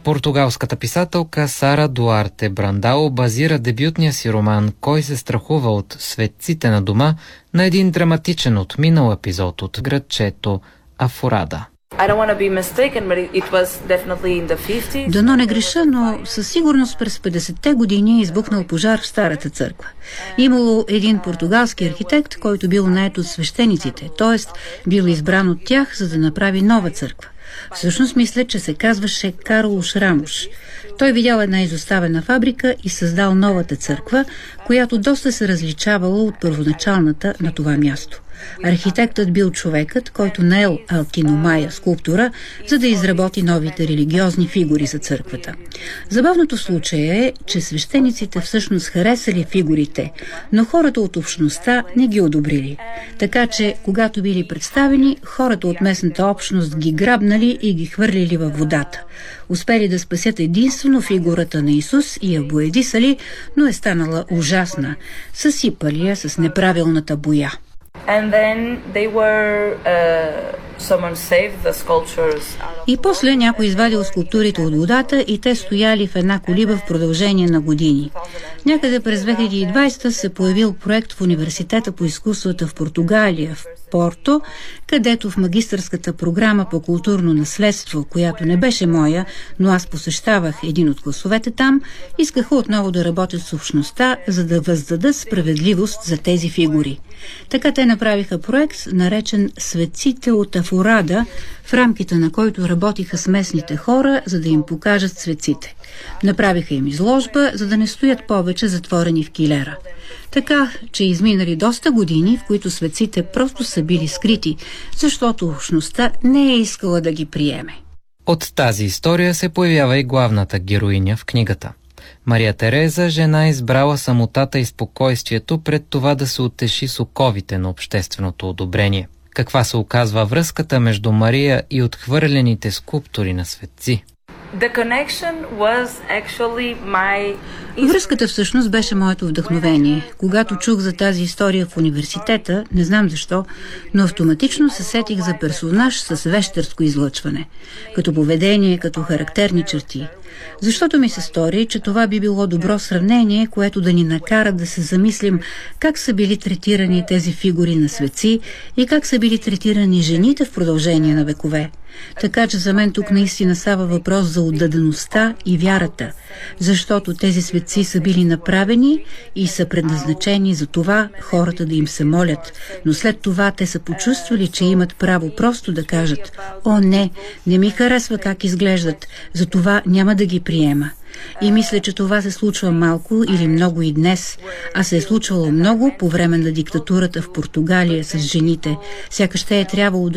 Португалската писателка Сара Дуарте Брандао базира дебютния си роман «Кой се страхува от светците на дома» на един драматичен отминал епизод от градчето Афорада. Дано не греша, но със сигурност през 50-те години е избухнал пожар в старата църква. Имало един португалски архитект, който бил нает от свещениците, т.е. бил избран от тях, за да направи нова църква. Всъщност мисля, че се казваше Карлош Рамош. Той видял една изоставена фабрика и създал новата църква, която доста се различавала от първоначалната на това място. Архитектът бил човекът, който наел Алтино Мая, скулптора, за да изработи новите религиозни фигури за църквата. Забавното в случая е, че свещениците всъщност харесали фигурите, но хората от общността не ги одобрили. Така че, когато били представени, хората от местната общност ги грабнали и ги хвърлили във водата. Успели да спасят единствено фигурата на Исус и я боядисали, но е станала ужасна. Съсипали я с неправилната боя. И после някой извадил скулптурите от водата и те стояли в една колиба в продължение на години. Някъде през 2020 се появил проект в Университета по изкуствата в Португалия, в Порто, където в магистърската програма по културно наследство, която не беше моя, но аз посещавах един от класовете там, искаха отново да работят с общността, за да въздадат справедливост за тези фигури. Така те направиха проект, наречен «Светците от Афорада», в рамките на който работиха с местните хора, за да им покажат светците. Направиха им изложба, за да не стоят повече затворени в килера. Така, че изминали доста години, в които светците просто са били скрити, защото общността не е искала да ги приеме. От тази история се появява и главната героиня в книгата. Мария Тереза, жена, избрала самотата и спокойствието пред това да се утеши с оковите на общественото одобрение. Каква се оказва връзката между Мария и отхвърлените скулптури на светци? Връзката всъщност беше моето вдъхновение. Когато чух за тази история в университета, не знам защо, но автоматично се сетих за персонаж с вещерско излъчване. Като поведение, като характерни черти. Защото ми се стори, че това би било добро сравнение, което да ни накара да се замислим как са били третирани тези фигури на светци и как са били третирани жените в продължение на векове. Така че за мен тук наистина става въпрос за отдадеността и вярата, защото тези светци са били направени и са предназначени за това хората да им се молят, но след това те са почувствали, че имат право просто да кажат: «О, не ми харесва как изглеждат, затова няма да ги приема». И мисля, че това се случва малко или много и днес, а се е случвало много по време на диктатурата в Португалия с жените. Сякаш те е трябвало да